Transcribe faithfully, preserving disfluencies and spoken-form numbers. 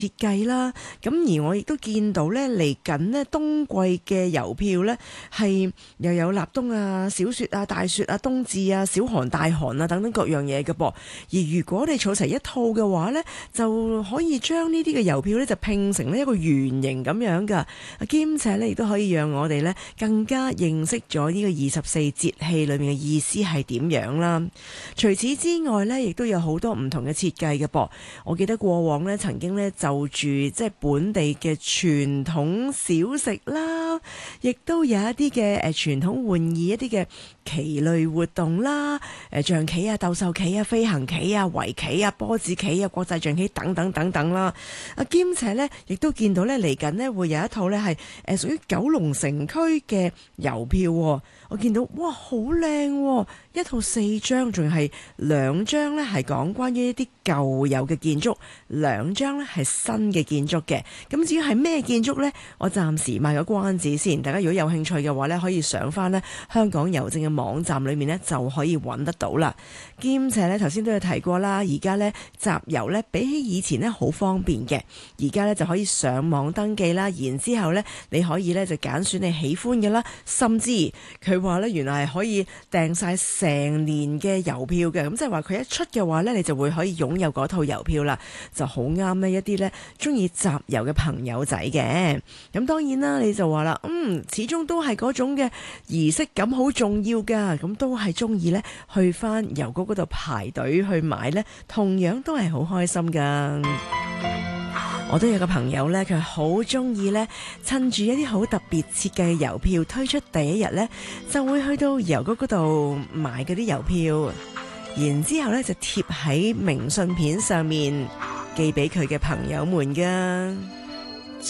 設計啦，咁而我亦都見到咧嚟緊呢冬季嘅郵票咧係又有立冬啊、小雪啊、大雪啊、冬至啊、小寒、大寒啊等等各樣嘢嘅噃。而如果你儲齊一套嘅話咧，就可以將呢啲嘅郵票咧就拼成呢一個圓形咁樣噶，兼且咧亦都可以讓我哋咧更加認識咗呢個二十四節氣裏面嘅意思係點樣啦。除此之外咧，亦都有好多唔同嘅設計嘅噃。我記得過往咧曾經咧就就住即係本地嘅傳統小食啦，亦都有一啲嘅誒傳統玩意，一啲嘅棋類活動啦，誒象棋啊、鬥獸棋啊、飛行棋啊、圍棋啊、波子棋啊、國際象棋等等等等啦。啊兼且咧，亦都見到咧嚟緊咧會有一套咧係誒屬於九龍城區嘅郵票。我見到哇好靚，一套四張，仲係兩張咧係講關於一啲舊有嘅建築，兩張咧係新嘅建築嘅。咁至於係咩建築呢？我暫時賣個關子先。大家如果有興趣嘅話咧，可以上翻咧香港郵政嘅網站裏面咧就可以揾得到啦。兼且咧頭先都有提過啦，而家咧集郵咧比起以前咧好方便嘅。而家咧就可以上網登記啦，然之後咧你可以咧就揀選你喜歡嘅啦，甚至佢話咧原來係可以訂晒成年嘅郵票嘅。咁即係話佢一出嘅話咧，你就會可以擁有嗰套郵票啦，就好啱呢一啲咧中意集郵嘅朋友仔嘅。咁當然啦，你就話啦，嗯，始終都係嗰種嘅儀式感好重要噶，咁都係中意咧去翻郵局嗰度排隊去買咧，同樣都係好開心噶。我都有個朋友呢，佢好中意呢，趁住一啲好特別設計嘅郵票推出第一日呢，就會去到郵局嗰度買嗰啲郵票，然之後呢就貼喺明信片上面寄俾佢嘅朋友們噶。